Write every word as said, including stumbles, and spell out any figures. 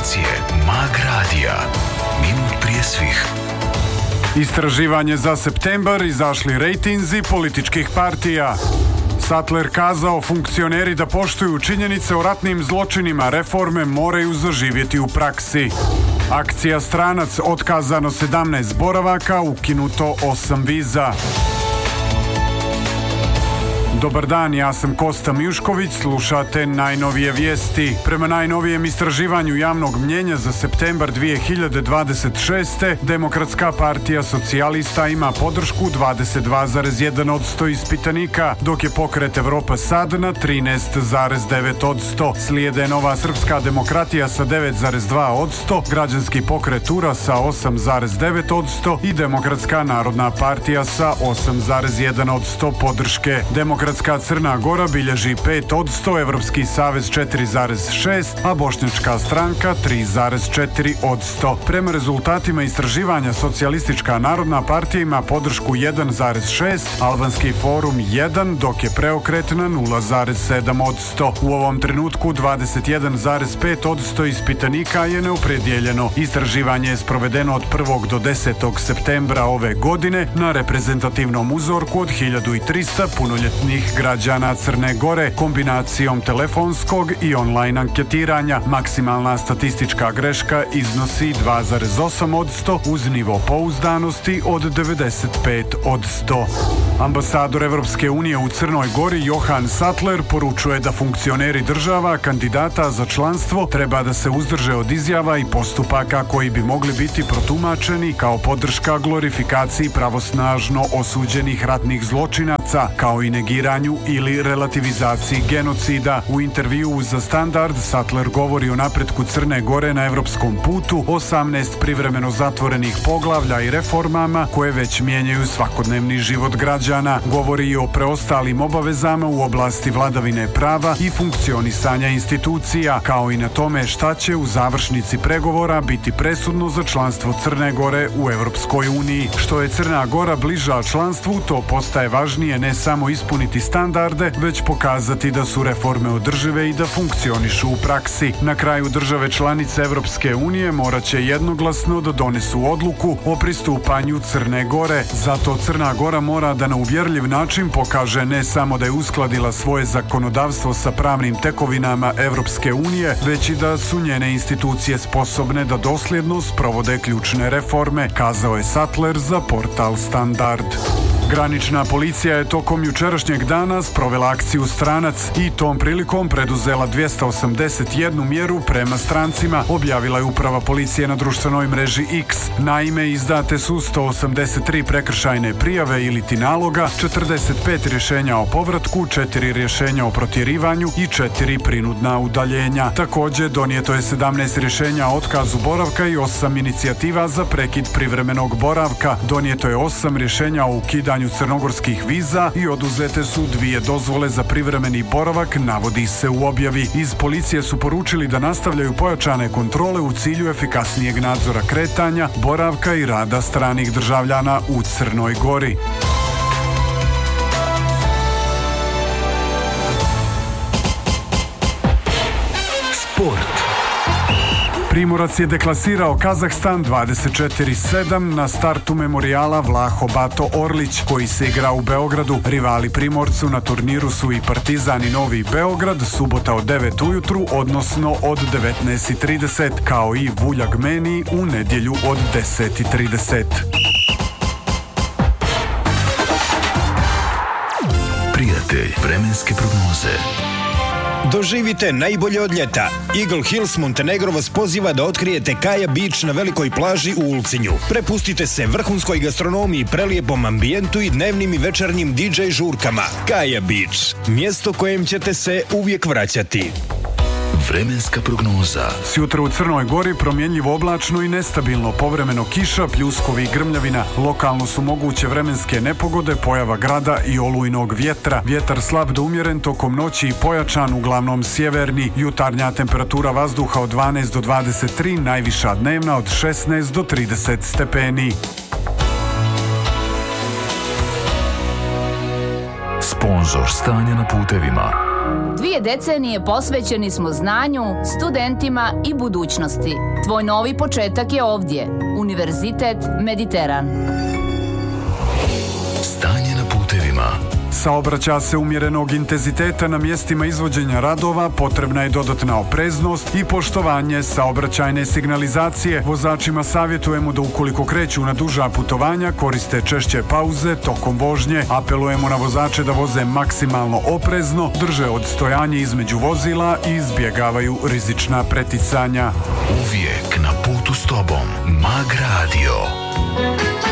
informacije Mag Radija. Minut prije svih. Istraživanje za septembar, izašli rejtinzi političkih partija. Sattler kazao funkcioneri da poštuju činjenice o ratnim zločinima, reforme moraju zaživjeti u praksi. Akcija Stranac, otkazano sedamnaest boravaka, ukinuto osam viza. Dobar dan, ja sam Kosta Mijušković, slušate najnovije vijesti. Prema najnovijem istraživanju javnog mnjenja za septembar dvije hiljade dvadeset šeste. Demokratska partija socijalista ima podršku dvadeset dva zarez jedan posto ispitanika, dok je pokret Evropa sad na trinaest zarez devet posto. Slijede Nova srpska demokratija sa devet zarez dva posto, građanski pokret Ura sa osam zarez devet posto i Demokratska narodna partija sa osam zarez jedan posto podrške. Demokratska Crna Gora bilježi pet posto, Evropski savez četiri zarez šest, a Bošnjačka stranka tri zarez četiri posto. Prema rezultatima istraživanja Socijalistička narodna partija ima podršku jedan zarez šest, Albanski forum jedan, dok je preokret na nula zarez sedam posto. U ovom trenutku dvadeset jedan zarez pet posto ispitanika je neopredijeljeno. Istraživanje je sprovedeno od prvog do desetog septembra ove godine na reprezentativnom uzorku od hiljadu trista punoljetnih građana Crne Gore kombinacijom telefonskog i online anketiranja. Maksimalna statistička greška iznosi dva zarez osam posto uz nivo pouzdanosti od devedeset pet posto. Ambasador Evropske unije u Crnoj Gori Johan Sattler poručuje da funkcioneri država kandidata za članstvo treba da se uzdrže od izjava i postupaka koji bi mogli biti protumačeni kao podrška glorifikaciji pravosnažno osuđenih ratnih zločinaca, kao i negiranju ili relativizaciji genocida. U intervjuu za Standard Sattler govori o napretku Crne Gore na evropskom putu, osamnaest privremeno zatvorenih poglavlja i reformama koje već mijenjaju svakodnevni život građana. Govori i o preostalim obavezama u oblasti vladavine prava i funkcionisanja institucija, kao i na tome šta će u završnici pregovora biti presudno za članstvo Crne Gore u Evropskoj uniji. Što je Crna Gora bliža članstvu, to postaje važnije ne samo ispuniti standarde, već pokazati da su reforme održive i da funkcionišu u praksi. Na kraju države članice Evropske unije morat će jednoglasno da donesu odluku o pristupanju Crne Gore. Zato Crna Gora mora da na uvjerljiv način pokaže ne samo da je uskladila svoje zakonodavstvo sa pravnim tekovinama Evropske unije, već i da su njene institucije sposobne da dosljedno sprovode ključne reforme, kazao je Sattler za portal Standard. Granična policija je tokom jučerašnjeg dana sprovela akciju Stranac i tom prilikom preduzela dvjesto osamdeset jednu mjeru prema strancima, objavila je uprava policije na društvenoj mreži X. Naime, izdate su sto osamdeset tri prekršajne prijave iliti naloga, četrdeset pet rješenja o povratku, četiri rješenja o protjerivanju i četiri prinudna udaljenja. Također donijeto je sedamnaest rješenja o otkazu boravka i osam inicijativa za prekid privremenog boravka. Donijeto je osam rješenja o ukidanju crnogorskih viza i oduzete su dvije dozvole za privremeni boravak, navodi se u objavi. Iz policije su poručili da nastavljaju pojačane kontrole u cilju efikasnijeg nadzora kretanja, boravka i rada stranih državljana u Crnoj Gori. Sport. Primorac je deklasirao Kazahstan dvadeset četiri sedam na startu memorijala Vlaho Bato Orlić, koji se igra u Beogradu. Rivali Primorcu na turniru su i Partizan i Novi Beograd, subota od devet ujutru, odnosno od devetnaest trideset, kao i Vuljag Meni u nedjelju od deset trideset. Prijatelj vremenske prognoze. Doživite najbolje od ljeta. Eagle Hills Montenegro vas poziva da otkrijete Kaja Beach na velikoj plaži u Ulcinju. Prepustite se vrhunskoj gastronomiji, prelijepom ambijentu i dnevnim i večernjim di džej žurkama. Kaja Beach, mjesto kojem ćete se uvijek vraćati. Vremenska prognoza. Sjutra u Crnoj Gori promjenjivo oblačno i nestabilno, povremeno kiša, pljuskovi i grmljavina. Lokalno su moguće vremenske nepogode, pojava grada i olujnog vjetra. Vjetar slab do umjeren tokom noći i pojačan, uglavnom sjeverni. Jutarnja temperatura vazduha od dvanaest do dvadeset tri, najviša dnevna od šesnaest do trideset stepeni. Sponzor stanja na putevima Dvije decenije posvećeni smo znanju, studentima i budućnosti. Tvoj novi početak je ovdje. Univerzitet Mediteran. Stanje na putevima. Saobraća se umjerenog intenziteta na mjestima izvođenja radova, potrebna je dodatna opreznost i poštovanje saobraćajne signalizacije. Vozačima savjetujemo da ukoliko kreću na duža putovanja koriste češće pauze tokom vožnje. Apelujemo na vozače da voze maksimalno oprezno, drže odstojanje između vozila i izbjegavaju rizična preticanja. Uvijek na putu s tobom. Mag Radio.